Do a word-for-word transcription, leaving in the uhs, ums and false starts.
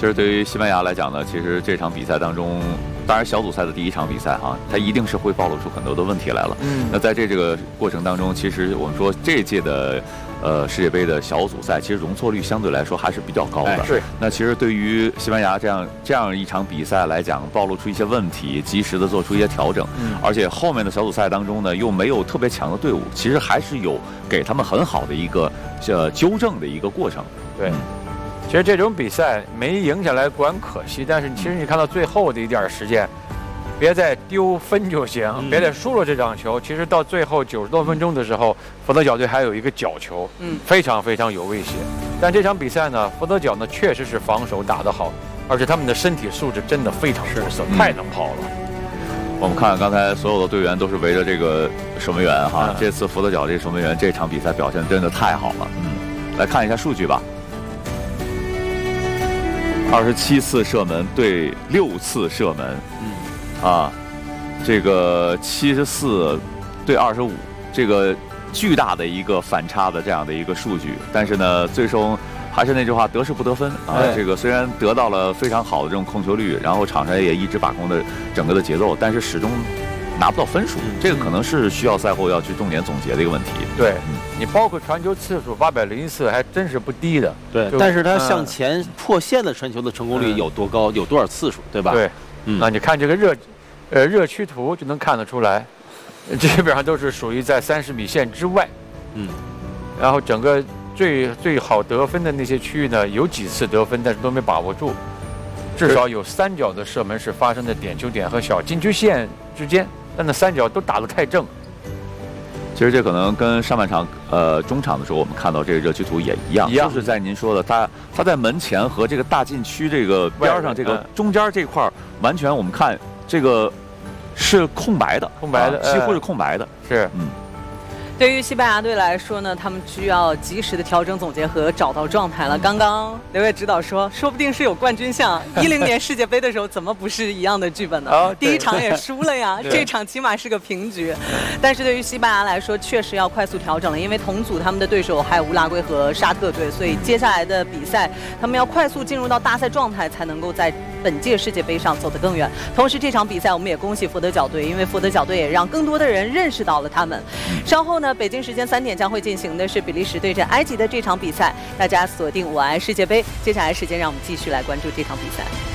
其实对于西班牙来讲呢，其实这场比赛当中，当然小组赛的第一场比赛哈、啊，它一定是会暴露出很多的问题来了。嗯，那在这这个过程当中，其实我们说这届的呃世界杯的小组赛，其实容错率相对来说还是比较高的。 是。 那其实对于西班牙这样这样一场比赛来讲，暴露出一些问题，及时的做出一些调整，嗯，而且后面的小组赛当中呢，又没有特别强的队伍，其实还是有给他们很好的一个呃纠正的一个过程。 对。嗯，其实这种比赛没赢下来固然可惜，但是其实你看到最后的一点时间，别再丢分就行，嗯、别再输了这场球。其实到最后九十多分钟的时候，佛得角队还有一个角球，嗯，非常非常有威胁。但这场比赛呢，佛得角呢确实是防守打得好，而且他们的身体素质真的非常出色，太能跑了。 我们看刚才所有的队员都是围着这个守门员哈，嗯、这次佛得角这守门员这场比赛表现真的太好了。嗯，来看一下数据吧。二十七次射门对六次射门，嗯，啊，这个七十四对二十五，这个巨大的一个反差的这样的一个数据，但是呢，最终还是那句话，得失不得分啊。这个虽然得到了非常好的这种控球率，然后场上也一直把控的整个的节奏，但是始终拿不到分数，这个可能是需要赛后要去重点总结的一个问题。 对，嗯、你包括传球次数八百零一次，还真是不低的。 对，但是他向前破线的传球的成功率有多高，嗯、有多少次数，对吧？ 对，嗯，那你看这个热，呃，热区图就能看得出来，基本上都是属于在三十米线之外。嗯，然后整个最最好得分的那些区域呢，有几次得分，但是都没把握住，至少有三脚的射门是发生在点球点和小禁区线之间。但那三角都打得太正， 其实这可能跟上半场呃中场的时候我们看到这个热区图也一样， 一样就是在您说的，他他在门前和这个大禁区这个边上这个中间这块完全我们看这个是空白的， 空白的、 啊、几乎是空白的， 是嗯。 对于西班牙队来说呢，他们需要及时的调整总结和找到状态了。刚刚刘烨指导说，说不定是有冠军相。一零年世界杯的时候，怎么不是一样的剧本呢？哦、第一场也输了呀，这场起码是个平局。但是对于西班牙来说，确实要快速调整了，因为同组他们的对手还有乌拉圭和沙特队，所以接下来的比赛，他们要快速进入到大赛状态，才能够在本届世界杯上走得更远。同时，这场比赛我们也恭喜佛得角队，因为佛得角队也让更多的人认识到了他们。稍后呢，北京时间三点将会进行的是比利时对阵埃及的这场比赛，大家锁定我爱世界杯。接下来时间让我们继续来关注这场比赛。